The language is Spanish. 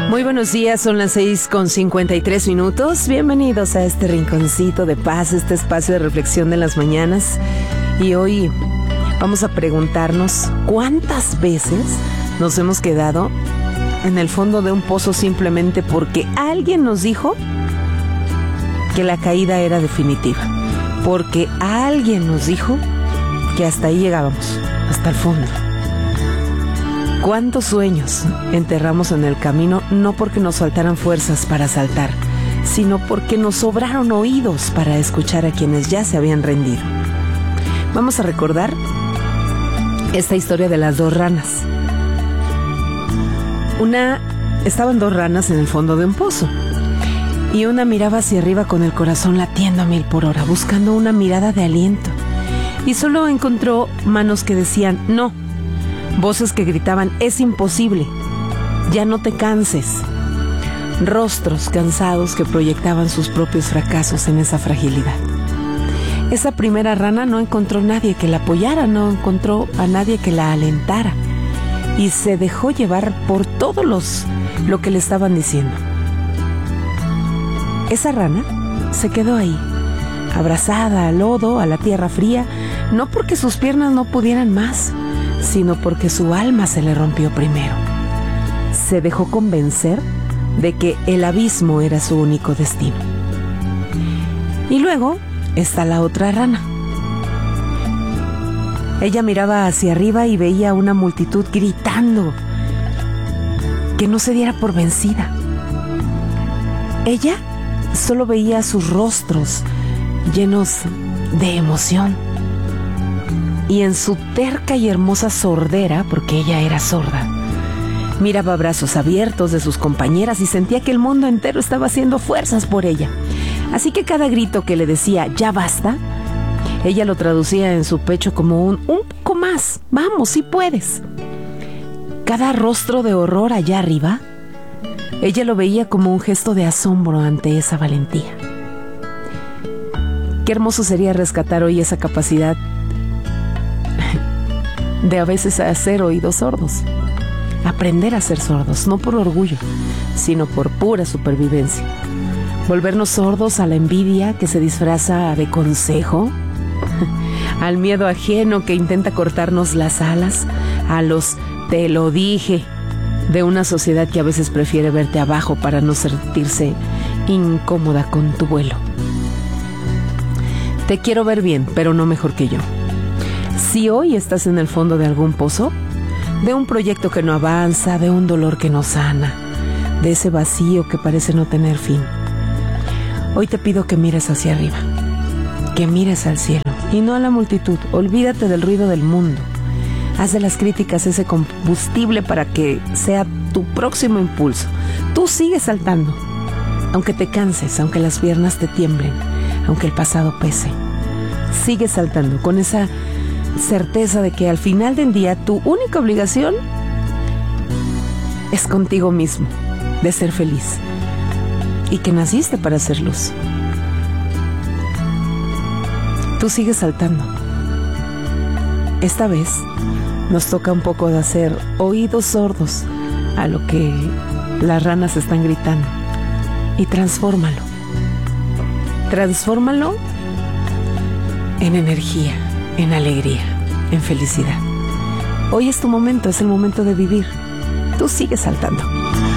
Muy buenos días, son las 6:53. Bienvenidos a este rinconcito de paz, este espacio de reflexión de las mañanas. Y hoy vamos a preguntarnos cuántas veces nos hemos quedado en el fondo de un pozo simplemente porque alguien nos dijo que la caída era definitiva, porque alguien nos dijo que hasta ahí llegábamos, hasta el fondo. ¿Cuántos sueños enterramos en el camino no porque nos faltaran fuerzas para saltar, sino porque nos sobraron oídos para escuchar a quienes ya se habían rendido? Vamos a recordar esta historia de las dos ranas. Estaban dos ranas en el fondo de un pozo y una miraba hacia arriba con el corazón latiendo a 1000 por hora, buscando una mirada de aliento, y solo encontró manos que decían no, voces que gritaban es imposible, ya no te canses, rostros cansados que proyectaban sus propios fracasos en esa fragilidad. Esa primera rana no encontró nadie que la apoyara, no encontró a nadie que la alentara, y se dejó llevar por todo lo que le estaban diciendo. Esa rana se quedó ahí, abrazada al lodo, a la tierra fría, no porque sus piernas no pudieran más, sino porque su alma se le rompió primero. Se dejó convencer de que el abismo era su único destino. Y luego está la otra rana. Ella miraba hacia arriba y veía una multitud gritando que no se diera por vencida. Ella solo veía sus rostros llenos de emoción. Y en su terca y hermosa sordera, porque ella era sorda, miraba brazos abiertos de sus compañeras y sentía que el mundo entero estaba haciendo fuerzas por ella. Así que cada grito que le decía, ya basta, ella lo traducía en su pecho como un poco más, vamos, sí puedes. Cada rostro de horror allá arriba, ella lo veía como un gesto de asombro ante esa valentía. Qué hermoso sería rescatar hoy esa capacidad de a veces hacer oídos sordos, aprender a ser sordos, no por orgullo, sino por pura supervivencia. Volvernos sordos a la envidia que se disfraza de consejo, al miedo ajeno que intenta cortarnos las alas, a los te lo dije de una sociedad que a veces prefiere verte abajo para no sentirse incómoda con tu vuelo. Te quiero ver bien, pero no mejor que yo. Si hoy estás en el fondo de algún pozo, de un proyecto que no avanza, de un dolor que no sana, de ese vacío que parece no tener fin, hoy te pido que mires hacia arriba, que mires al cielo y no a la multitud. Olvídate del ruido del mundo. Haz de las críticas ese combustible para que sea tu próximo impulso. Tú sigue saltando, aunque te canses, aunque las piernas te tiemblen, aunque el pasado pese. Sigue saltando con esa certeza de que al final del día tu única obligación es contigo mismo, de ser feliz, y que naciste para hacer luz. Tú sigues saltando. Esta vez nos toca un poco de hacer oídos sordos a lo que las ranas están gritando, y transfórmalo en energía, en alegría, en felicidad. Hoy es tu momento, es el momento de vivir. Tú sigues saltando.